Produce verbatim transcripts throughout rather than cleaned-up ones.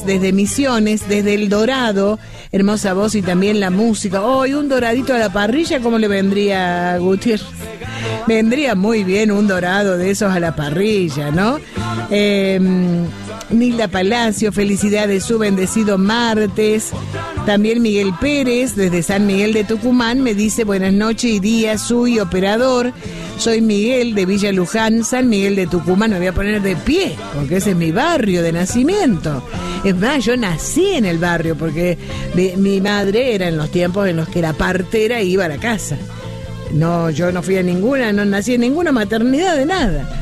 desde Misiones, desde El Dorado, hermosa voz y también la música. Hoy un doradito a la parrilla, ¿cómo le vendría a Gutiérrez? Vendría muy bien un dorado de esos a la parrilla, ¿no? Eh, Nilda Palacio, felicidades, su bendecido martes. También Miguel Pérez, desde San Miguel de Tucumán, me dice buenas noches y días, soy operador. Soy Miguel de Villa Luján, San Miguel de Tucumán. Me voy a poner de pie, porque ese es mi barrio de nacimiento. Es más, yo nací en el barrio, porque mi, mi madre era en los tiempos en los que la partera iba a la casa. No, yo no fui a ninguna, no nací en ninguna maternidad de nada.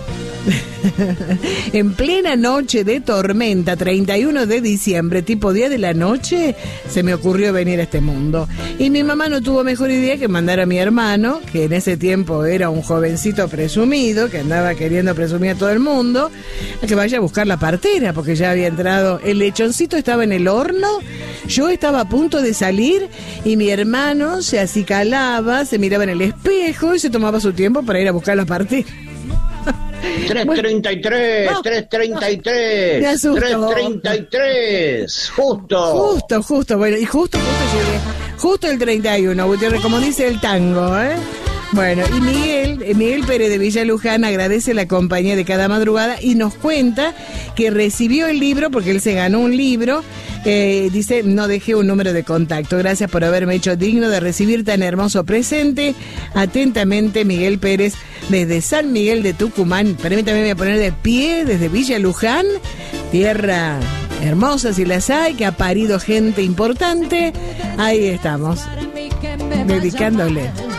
En plena noche de tormenta, treinta y uno de diciembre, tipo día de la noche, se me ocurrió venir a este mundo. Y mi mamá no tuvo mejor idea que mandar a mi hermano, que en ese tiempo era un jovencito presumido, que andaba queriendo presumir a todo el mundo, a que vaya a buscar la partera, porque ya había entrado, el lechoncito estaba en el horno, yo estaba a punto de salir, y mi hermano se acicalaba, se miraba en el espejo y se tomaba su tiempo para ir a buscar la partera. tres treinta y tres, no, tres treinta y tres, no, tres treinta y tres, justo. Justo, justo, bueno, y justo, justo llegué, justo el treinta y uno, Gutiérrez, como dice el tango, ¿eh? Bueno, y Miguel, Miguel Pérez de Villa Luján agradece la compañía de cada madrugada y nos cuenta que recibió el libro, porque él se ganó un libro, eh, dice, no dejé un número de contacto, gracias por haberme hecho digno de recibir tan hermoso presente, atentamente Miguel Pérez desde San Miguel de Tucumán. Permítame, voy a poner de pie desde Villa Luján, tierra hermosa si las hay, que ha parido gente importante, ahí estamos, dedicándole